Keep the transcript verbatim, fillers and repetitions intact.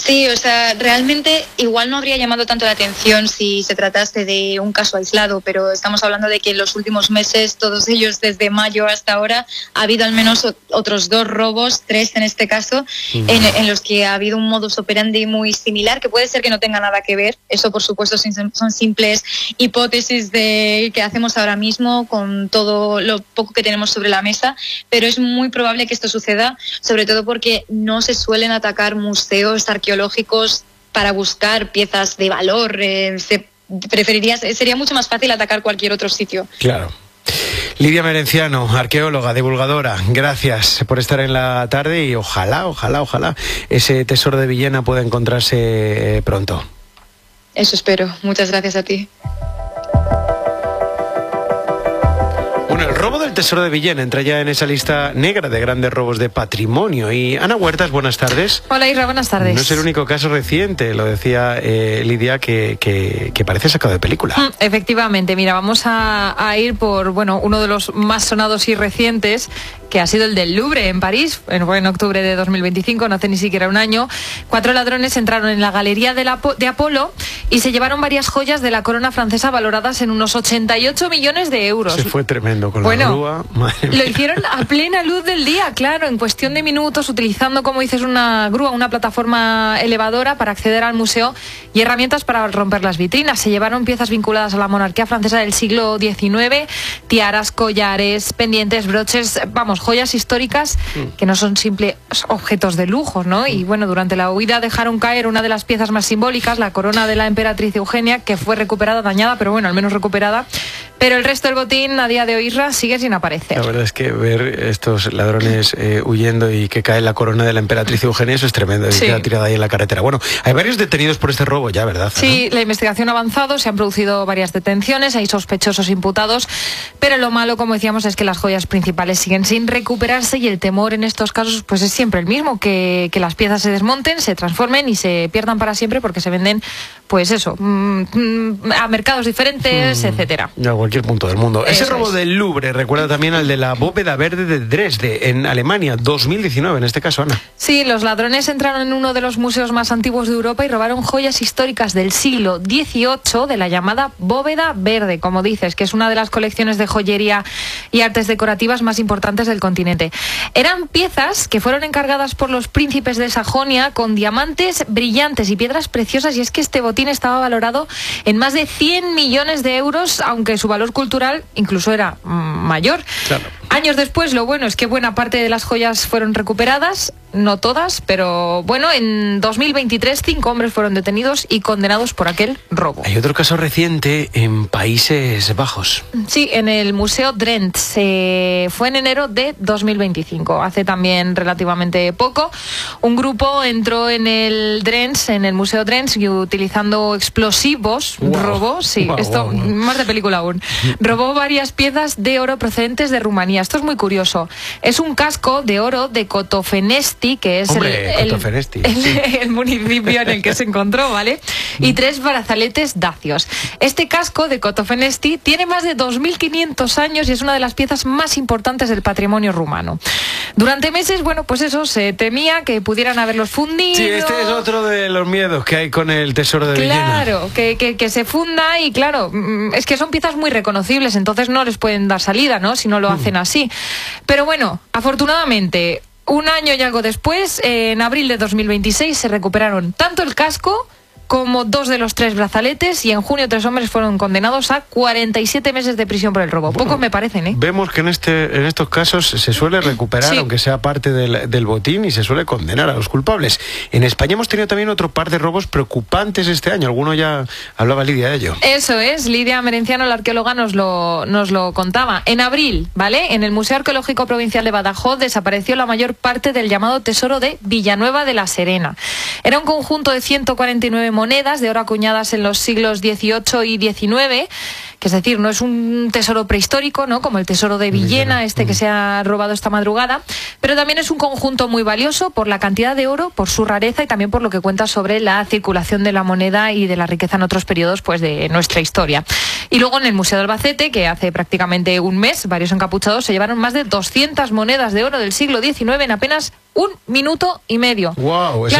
Sí, o sea, realmente igual no habría llamado tanto la atención si se tratase de un caso aislado, pero estamos hablando de que en los últimos meses, todos ellos desde mayo hasta ahora, ha habido al menos otros dos robos, tres en este caso, en, en los que ha habido un modus operandi muy similar, que puede ser que no tenga nada que ver. Eso, por supuesto, son simples hipótesis de que hacemos ahora mismo con todo lo poco que tenemos sobre la mesa, pero es muy probable que esto suceda, sobre todo porque no se suelen atacar museos arqueológicos para buscar piezas de valor. Eh, se preferiría, sería mucho más fácil atacar cualquier otro sitio. Claro. Lidia Merenciano, arqueóloga, divulgadora, gracias por estar en la tarde y ojalá, ojalá, ojalá ese tesoro de Villena pueda encontrarse pronto. Eso espero. Muchas gracias a ti. Bueno, el robo del tesoro de Villena entra ya en esa lista negra de grandes robos de patrimonio. Y Ana Huertas, buenas tardes. Hola Isra, buenas tardes. No es el único caso reciente, lo decía eh, Lidia, que, que, que parece sacado de película. Mm, efectivamente, mira, vamos a, a ir por bueno uno de los más sonados y recientes, que ha sido el del Louvre en París, en, en octubre de dos mil veinticinco, no hace ni siquiera un año. Cuatro ladrones entraron en la galería de, la, de Apolo y se llevaron varias joyas de la corona francesa valoradas en unos ochenta y ocho millones de euros. Se fue tremendo con bueno, la grúa. Madre lo mía. hicieron a plena luz del día, claro, en cuestión de minutos, utilizando, como dices, una grúa, una plataforma elevadora para acceder al museo y herramientas para romper las vitrinas. Se llevaron piezas vinculadas a la monarquía francesa del siglo diecinueve, tiaras, collares, pendientes, broches, vamos, joyas históricas que no son simples objetos de lujo, ¿no? Y bueno, durante la huida dejaron caer una de las piezas más simbólicas, la corona de la emperatriz Eugenia, que fue recuperada, dañada, pero bueno, al menos recuperada. Pero el resto del botín, a día de hoy, Isra, sigue sin aparecer. La verdad es que ver estos ladrones eh, huyendo y que cae la corona de la emperatriz Eugenia, eso es tremendo, y sí. queda tirada ahí en la carretera. Bueno, hay varios detenidos por este robo ya, ¿verdad? Sí, la investigación ha avanzado, se han producido varias detenciones, hay sospechosos imputados, pero lo malo, como decíamos, es que las joyas principales siguen sin recuperarse y el temor en estos casos pues es siempre el mismo, que, que las piezas se desmonten, se transformen y se pierdan para siempre porque se venden, pues eso, mmm, a mercados diferentes, mm, etcétera. A cualquier punto del mundo. Eso Ese robo es. del Louvre recuerda también al de la bóveda verde de Dresde, en Alemania, dos mil diecinueve, en este caso, Ana. Sí, los ladrones entraron en uno de los museos más antiguos de Europa y robaron joyas históricas del siglo dieciocho de la llamada bóveda verde, como dices, que es una de las colecciones de joyería y artes decorativas más importantes del continente. Eran piezas que fueron encargadas por los príncipes de Sajonia con diamantes brillantes y piedras preciosas, y es que este botín estaba valorado en más de cien millones de euros, aunque su valor cultural incluso era mmm, mayor. Claro. Años después, lo bueno es que buena parte de las joyas fueron recuperadas, no todas, pero bueno, en dos mil veintitrés cinco hombres fueron detenidos y condenados por aquel robo. Hay otro caso reciente en Países Bajos. Sí, en el Museo Drents. Eh, fue en enero de dos mil veinticinco, hace también relativamente poco. Un grupo entró en el Drents, en el Museo Drents, y utilizando explosivos, wow. robó, sí, wow, esto wow, wow. más de película aún, robó varias piezas de oro procedentes de Rumanía. Esto es muy curioso. Es un casco de oro de Cotofenesti, que es Hombre, el, Cotofenesti, el, sí. el municipio en el que se encontró, ¿vale? Y tres brazaletes dacios. Este casco de Cotofenesti tiene más de dos mil quinientos años y es una de las piezas más importantes del patrimonio rumano. Durante meses, bueno, pues eso, se temía que pudieran haberlos fundido. Sí, este es otro de los miedos que hay con el tesoro de Villena. Claro, que, que, que se funda y claro, es que son piezas muy reconocibles, entonces no les pueden dar salida, ¿no? Si no lo hacen así. Pero bueno, afortunadamente, un año y algo después, eh, en abril de dos mil veintiséis, se recuperaron tanto el casco como dos de los tres brazaletes, y en junio tres hombres fueron condenados a cuarenta y siete meses de prisión por el robo. Bueno, pocos me parecen, ¿eh? Vemos que en este en estos casos se suele recuperar, sí. aunque sea parte del, del botín, y se suele condenar a los culpables. En España hemos tenido también otro par de robos preocupantes este año. Alguno ya hablaba Lidia de ello. Eso es, Lidia Merenciano, la arqueóloga, nos lo, nos lo contaba. En abril, ¿vale? En el Museo Arqueológico Provincial de Badajoz desapareció la mayor parte del llamado tesoro de Villanueva de la Serena. Era un conjunto de ciento cuarenta y nueve monedas de oro acuñadas en los siglos dieciocho y diecinueve, que es decir, no es un tesoro prehistórico, ¿no? Como el tesoro de Villena, este que se ha robado esta madrugada, pero también es un conjunto muy valioso por la cantidad de oro, por su rareza y también por lo que cuenta sobre la circulación de la moneda y de la riqueza en otros periodos, pues, de nuestra historia. Y luego en el Museo de Albacete, que hace prácticamente un mes, varios encapuchados se llevaron más de doscientas monedas de oro del siglo diecinueve en apenas un minuto y medio. Wow,